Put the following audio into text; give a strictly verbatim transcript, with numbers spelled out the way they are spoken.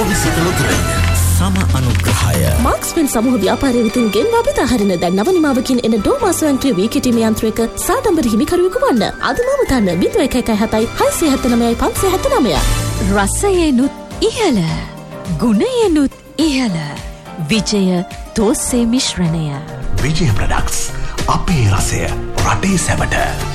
ලොවිසිත ලොතරැයි සම අනුග්‍රහය මාක්ස්මෙන් සමූහ ව්‍යාපාරය වෙතින් ගෙන්වා බෙදාහරින දැන් නව නිමාවකින් එන ඩෝමා ස්වයංක්‍රීය වී කිටීම යන්ත්‍රයක සාඩම්බර හිමිකරුවෙකු වන්න. අදම වතන්න ලින්ක් එක එක හතයි හයසිය හැත්තෑ නවයයි පන්සිය හැත්තෑ නවය. රසයෙනුත් ඉහළ, ගුණයෙනුත් ඉහළ. විජය තෝස්සේ මිශ්‍රණය. විජය ප්‍රොඩක්ට්ස්, අපේ රසය රටේ සැමට.